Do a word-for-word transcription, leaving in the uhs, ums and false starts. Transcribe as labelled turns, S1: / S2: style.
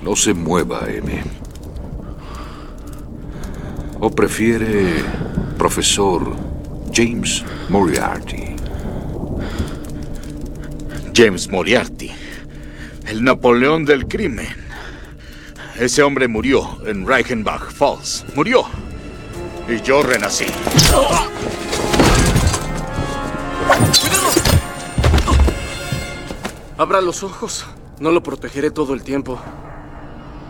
S1: No se mueva, M. ¿O prefiere profesor James Moriarty?
S2: James Moriarty, el Napoleón del crimen. Ese hombre murió en Reichenbach Falls. Murió. Y yo renací.
S3: Abra los ojos. No lo protegeré todo el tiempo.